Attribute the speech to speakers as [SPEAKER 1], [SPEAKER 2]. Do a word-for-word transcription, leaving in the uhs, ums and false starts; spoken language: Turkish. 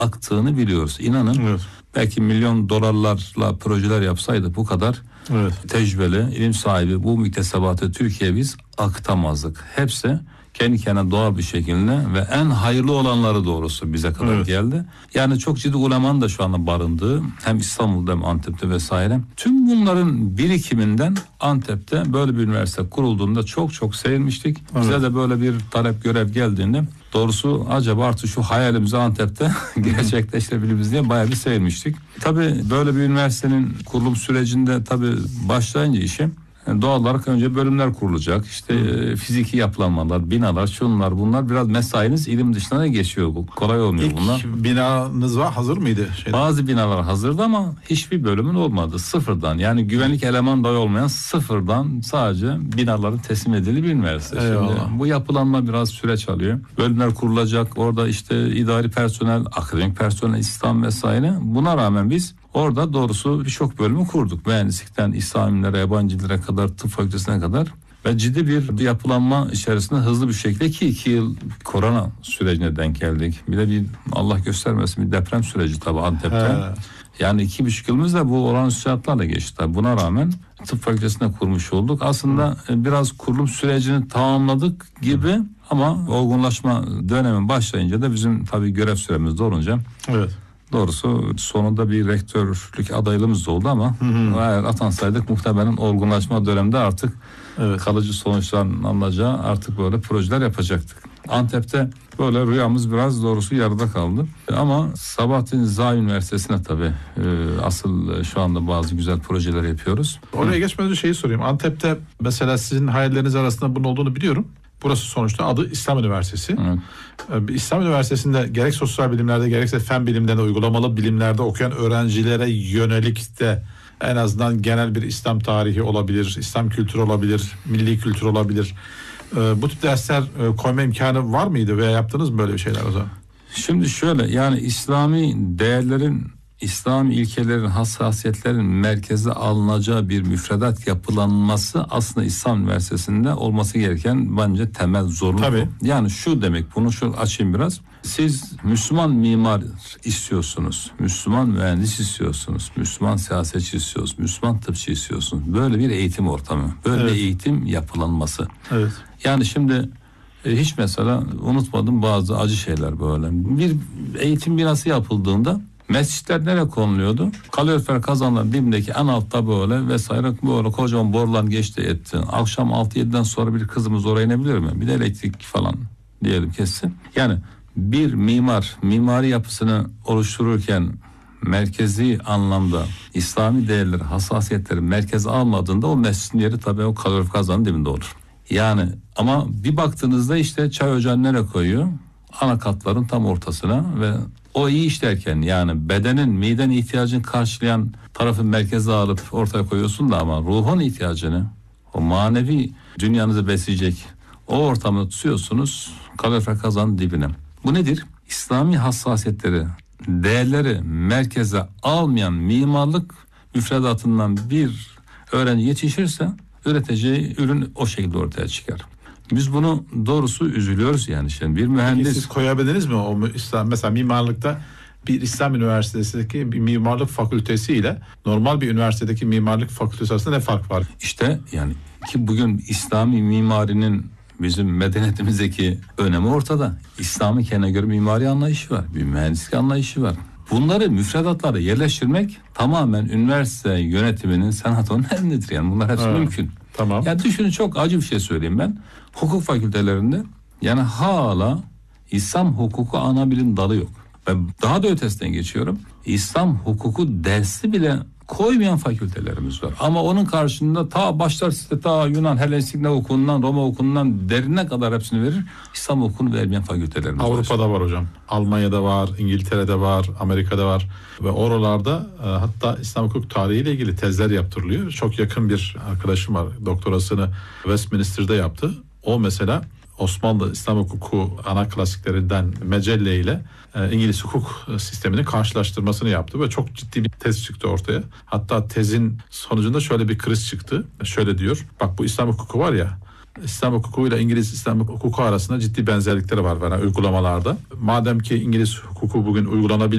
[SPEAKER 1] aktığını biliyoruz. İnanın evet. belki milyon dolarlarla projeler yapsaydı bu kadar evet. tecrübeli, ilim sahibi bu müktesebatı Türkiye'ye biz aktamazdık. Hepsi kendi kendine doğal bir şekilde ve en hayırlı olanları doğrusu bize kadar evet. geldi. Yani çok ciddi ulemanın da şu anda barındığı hem İstanbul'da hem Antep'te vesaire. Tüm bunların birikiminden Antep'te böyle bir üniversite kurulduğunda çok çok sevinmiştik. Evet. Bize de böyle bir talep görev geldiğinde doğrusu acaba artık şu hayalimizi Antep'te gerçekleştirebiliriz diye bayağı bir sevinmiştik. Tabii böyle bir üniversitenin kurulum sürecinde tabii başlayınca işe Yani doğal olarak önce bölümler kurulacak. İşte e, fiziki yapılanmalar, binalar, şunlar bunlar biraz mesainiz ilim dışına geçiyor bu. Kolay olmuyor
[SPEAKER 2] İlk
[SPEAKER 1] bunlar.
[SPEAKER 2] binanız var hazır mıydı?
[SPEAKER 1] Şeyde? Bazı binalar hazırdı ama hiçbir bölümün olmadı. Sıfırdan yani güvenlik eleman dahi olmayan sıfırdan sadece binaların teslim edildiği bir üniversite. Şimdi bu yapılanma biraz süreç alıyor. Bölümler kurulacak. Orada işte idari personel, akademik personel, İslam vesaire. Buna rağmen biz orada doğrusu birçok bölümü kurduk. Mühendislikten İslamilere, yabancı dillere kadar, tıp fakültesine kadar ve ciddi bir yapılanma içerisinde hızlı bir şekilde ki iki yıl korona sürecine denk geldik. Bir de bir Allah göstermesin bir deprem süreci tabii Antep'te. He. Yani iki buçuk yılımız da bu olağanüstü şartlarla geçti tabii. Buna rağmen tıp fakültesine kurmuş olduk. Aslında Hı. biraz kurulum sürecini tamamladık gibi Hı. ama olgunlaşma dönemi başlayınca da bizim tabii görev süremiz de olunca evet. Doğrusu sonunda bir rektörlük adaylığımız da oldu ama hı hı. eğer atansaydık muhtemelen olgunlaşma döneminde artık evet. kalıcı sonuçların alınacağı artık böyle projeler yapacaktık. Antep'te böyle rüyamız biraz doğrusu yarıda kaldı. Ama Sabahattin Zaim Üniversitesi'ne tabii e, asıl şu anda bazı güzel projeler yapıyoruz.
[SPEAKER 2] Oraya geçmeden önce şeyi sorayım. Antep'te mesela sizin hayalleriniz arasında bunun olduğunu biliyorum. Burası sonuçta adı İslam Üniversitesi. Evet. İslam Üniversitesi'nde gerek sosyal bilimlerde gerekse fen bilimlerinde, uygulamalı bilimlerde okuyan öğrencilere yönelik de en azından genel bir İslam tarihi olabilir, İslam kültürü olabilir, milli kültür olabilir. Bu tip dersler koyma imkanı var mıydı veya yaptınız mı böyle bir şeyler o zaman?
[SPEAKER 1] Şimdi şöyle yani İslami değerlerin, İslami ilkelerin, hassasiyetlerin merkeze alınacağı bir müfredat yapılanması aslında İslam Üniversitesi'nde olması gereken bence temel zorunluluk. Tabii. Yani şu demek, bunu şu açayım biraz. Siz Müslüman mimar istiyorsunuz, Müslüman mühendis istiyorsunuz, Müslüman siyasetçi istiyorsunuz, Müslüman tıpçı istiyorsunuz. Böyle bir eğitim ortamı, böyle evet. bir eğitim yapılanması. Evet. Yani şimdi hiç mesela unutmadım bazı acı şeyler böyle. Bir eğitim binası yapıldığında mescitler nereye konuluyordu? Kalorifer kazanların dibindeki en altta böyle vesaire böyle kocaman borular geçti etti. Akşam altı yediden sonra bir kızımız oraya inebilir mi? Bir de elektrik falan diyelim kessin. Yani bir mimar mimari yapısını oluştururken merkezi anlamda İslami değerleri, hassasiyetleri merkeze almadığında o mescidin yeri tabii o kalorifer kazanın dibinde olur. Yani ama bir baktığınızda işte çay ocağını nereye koyuyor? Ana katların tam ortasına ve o iyi işlerken yani bedenin, miden ihtiyacını karşılayan tarafı merkeze alıp ortaya koyuyorsun da ama ruhun ihtiyacını, o manevi dünyanızı besleyecek o ortamı tutuyorsunuz kalorifer kazanın dibine. Bu nedir? İslami hassasiyetleri, değerleri merkeze almayan mimarlık müfredatından bir öğrenci yetişirse üreteceği ürün o şekilde ortaya çıkar. Biz bunu doğrusu üzülüyoruz yani şimdi bir mühendis.
[SPEAKER 2] Peki siz koyabildiniz mi o İslam mesela mimarlıkta bir İslam Üniversitesi'ndeki bir mimarlık fakültesi ile normal bir üniversitedeki mimarlık fakültesi arasında ne fark var?
[SPEAKER 1] İşte yani ki bugün İslami mimarinin bizim medeniyetimizdeki önemi ortada. İslami kendine göre mimari anlayışı var, bir mühendislik anlayışı var. Bunları müfredatlara yerleştirmek tamamen üniversite yönetiminin, senatının elindedir yani bunlar hepsi evet. mümkün. Tamam. Ya düşünün çok acı bir şey söyleyeyim ben. Hukuk fakültelerinde yani hala İslam hukuku ana bilim dalı yok. Ben daha da ötesinden geçiyorum. İslam hukuku dersi bile koymayan fakültelerimiz var. Ama onun karşında ta başlar size ta Yunan Helenistik hukukundan, Roma hukukundan derine kadar hepsini verir. İslam hukukunu vermeyen fakültelerimiz
[SPEAKER 2] Avrupa'da var. Avrupa'da var hocam. Almanya'da var, İngiltere'de var, Amerika'da var. Ve oralarda e, hatta İslam hukuk tarihiyle ilgili tezler yaptırılıyor. Çok yakın bir arkadaşım var. Doktorasını Westminster'da yaptı. O mesela Osmanlı İslam hukuku ana klasiklerinden Mecelle ile e, İngiliz hukuk sisteminin karşılaştırmasını yaptı ve çok ciddi bir tez çıktı ortaya. Hatta tezin sonucunda şöyle bir kriz çıktı. Şöyle diyor. Bak bu İslam hukuku var ya. İslam hukukuyla İngiliz İslam hukuku arasında ciddi benzerlikleri var yani uygulamalarda. Madem ki İngiliz hukuku bugün uygulanabilir